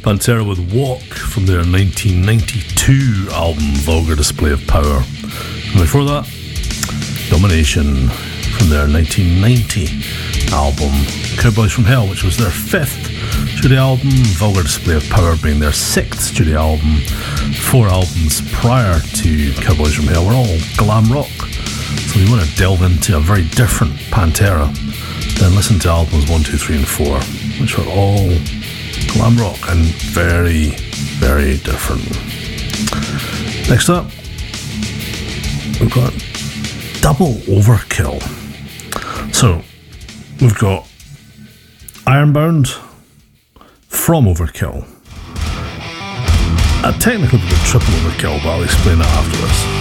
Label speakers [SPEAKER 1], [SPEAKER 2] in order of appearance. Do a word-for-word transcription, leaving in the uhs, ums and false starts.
[SPEAKER 1] Pantera with Walk from their nineteen ninety-two album Vulgar Display of Power. And before that, Domination from their nineteen ninety album Cowboys from Hell, which was their fifth studio album, Vulgar Display of Power being their sixth studio album. Four albums prior to Cowboys from Hell were all glam rock. So if you want to delve into a very different Pantera, then listen to albums one, two, three and four, which were all glam rock and very, very different. Next up, we've got Double Overkill. So, we've got Ironbound from Overkill. Uh, technically, we've got Triple Overkill, but I'll explain that after this.